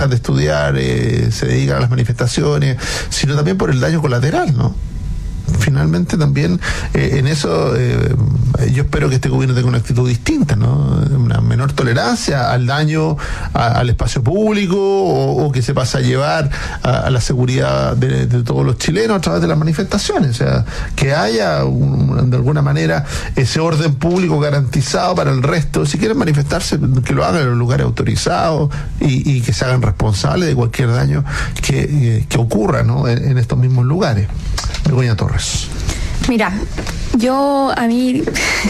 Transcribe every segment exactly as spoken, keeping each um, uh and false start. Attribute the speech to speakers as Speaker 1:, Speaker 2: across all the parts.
Speaker 1: dejan de estudiar, eh, se dedican a las manifestaciones, sino también por el daño colateral, ¿no? Finalmente también eh, en eso eh, yo espero que este gobierno tenga una actitud distinta, ¿no? Una menor tolerancia al daño a, al espacio público o, o que se pasa a llevar a, a la seguridad de, de todos los chilenos a través de las manifestaciones. O sea, que haya un, de alguna manera ese orden público garantizado para el resto. Si quieren manifestarse, que lo hagan en los lugares autorizados y, y que se hagan responsables de cualquier daño que, que ocurra, ¿no? en, en estos mismos lugares. Begoña Torres.
Speaker 2: Mira, yo a mí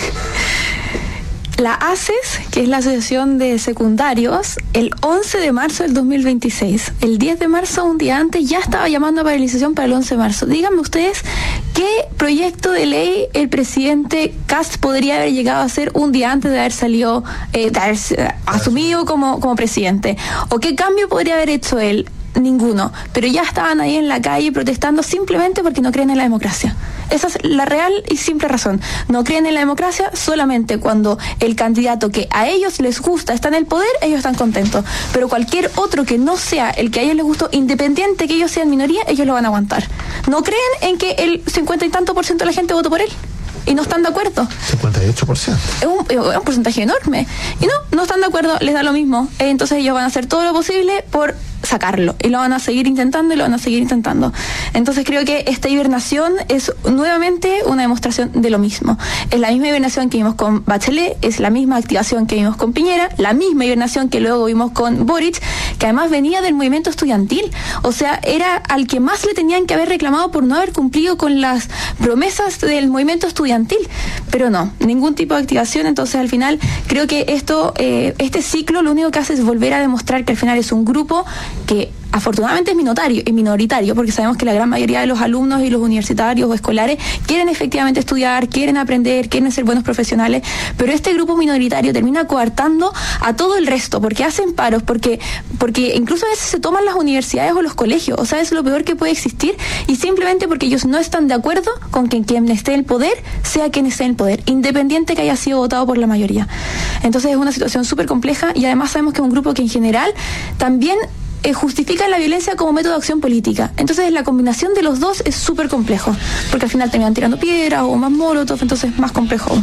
Speaker 2: la A C E S, que es la Asociación de Secundarios, el once de marzo del dos mil veintiséis, el diez de marzo, un día antes, ya estaba llamando a paralización para el once de marzo. Díganme ustedes qué proyecto de ley el presidente Kast podría haber llegado a hacer un día antes de haber salido, eh, de haber eh, asumido como, como presidente, o qué cambio podría haber hecho él. Ninguno, pero ya estaban ahí en la calle protestando simplemente porque no creen en la democracia. Esa es la real y simple razón. No creen en la democracia solamente cuando el candidato que a ellos les gusta está en el poder, ellos están contentos. Pero cualquier otro que no sea el que a ellos les gustó, independiente que ellos sean minoría, ellos lo van a aguantar. No creen en que el cincuenta y tanto por ciento de la gente votó por él. Y no están de acuerdo.
Speaker 1: cincuenta y ocho por ciento.
Speaker 2: Es un, es un porcentaje enorme. Y no, no están de acuerdo, les da lo mismo. Entonces ellos van a hacer todo lo posible por sacarlo. Y lo van a seguir intentando y lo van a seguir intentando. Entonces creo que esta hibernación es nuevamente una demostración de lo mismo. Es la misma hibernación que vimos con Bachelet, es la misma activación que vimos con Piñera, la misma hibernación que luego vimos con Boric, que además venía del movimiento estudiantil. O sea, era al que más le tenían que haber reclamado por no haber cumplido con las promesas del movimiento estudiantil. Pero no, ningún tipo de activación. Entonces al final creo que esto, eh, este ciclo lo único que hace es volver a demostrar que al final es un grupo que afortunadamente es minoritario, es minoritario, porque sabemos que la gran mayoría de los alumnos y los universitarios o escolares quieren efectivamente estudiar, quieren aprender, quieren ser buenos profesionales, pero este grupo minoritario termina coartando a todo el resto, porque hacen paros, porque, porque incluso a veces se toman las universidades o los colegios, o sea, es lo peor que puede existir, y simplemente porque ellos no están de acuerdo con que quien esté en el poder sea quien esté en el poder, independiente que haya sido votado por la mayoría. Entonces es una situación súper compleja, y además sabemos que es un grupo que en general también Eh, justifican la violencia como método de acción política. Entonces la combinación de los dos es súper complejo, porque al final terminan tirando piedras o más molotov, entonces es más complejo.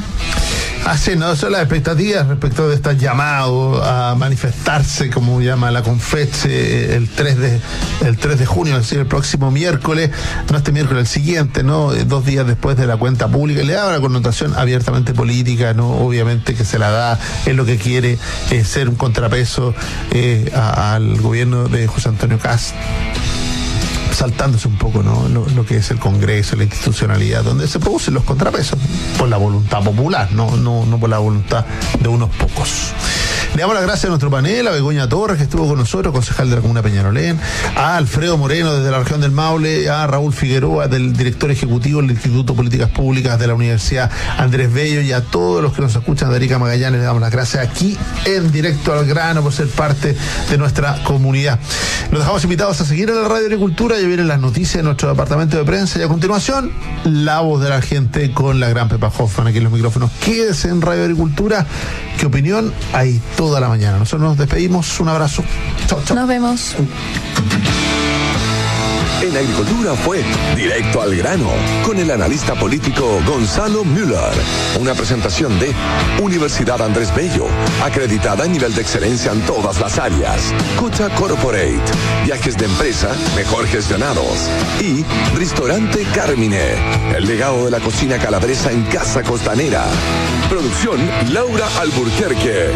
Speaker 1: Así, ¿no? Son las expectativas respecto de este llamado a manifestarse, como llama la Confeche, el tres de, el tres de junio, es decir, el próximo miércoles, no este miércoles, el siguiente, ¿no? Dos días después de la cuenta pública. Le da una connotación abiertamente política, ¿no? Obviamente que se la da, es lo que quiere, eh, ser un contrapeso eh, a, al gobierno de José Antonio Kast, saltándose un poco, ¿no? Lo, lo que es el Congreso, la institucionalidad, donde se producen los contrapesos por la voluntad popular, no, no, no por la voluntad de unos pocos. Le damos las gracias a nuestro panel, a Begoña Torres, que estuvo con nosotros, concejal de la Comuna Peñalolén, a Alfredo Moreno desde la región del Maule, a Raúl Figueroa, del director ejecutivo del Instituto de Políticas Públicas de la Universidad Andrés Bello, y a todos los que nos escuchan de Arica Magallanes. Le damos las gracias aquí en Directo al Grano por ser parte de nuestra comunidad. Los dejamos invitados a seguir en la Radio Agricultura. Ya vienen las noticias de nuestro departamento de prensa, y a continuación la voz de la gente con la gran Pepa Hoffman aquí en los micrófonos. Quédese en Radio Agricultura, qué opinión hay toda la mañana. Nosotros nos despedimos, un abrazo, chao, chao.
Speaker 2: Nos vemos.
Speaker 3: En Agricultura fue Directo al Grano con el analista político Gonzalo Müller. Una presentación de Universidad Andrés Bello, acreditada a nivel de excelencia en todas las áreas. Cucha Corporate, viajes de empresa mejor gestionados. Y Restaurante Carmine, el legado de la cocina calabresa en Casa Costanera. Producción Laura Alburquerque.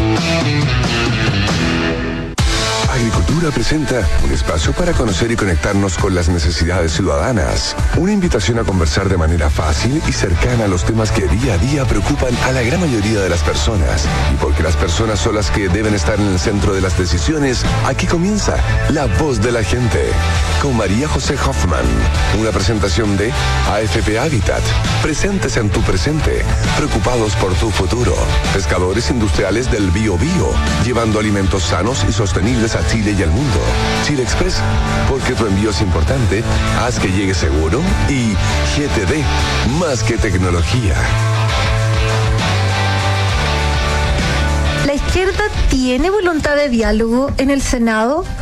Speaker 3: Agricultura presenta un espacio para conocer y conectarnos con las necesidades ciudadanas. Una invitación a conversar de manera fácil y cercana a los temas que día a día preocupan a la gran mayoría de las personas. Y porque las personas son las que deben estar en el centro de las decisiones, aquí comienza La Voz de la Gente, con María José Hoffman. Una presentación de A F P Habitat. Presentes en tu presente, preocupados por tu futuro. Pescadores industriales del Bio Bio, llevando alimentos sanos y sostenibles a Chile y al mundo. Chile Express, porque tu envío es importante, haz que llegue seguro. Y G T D, más que tecnología.
Speaker 4: ¿La izquierda tiene voluntad de diálogo en el Senado?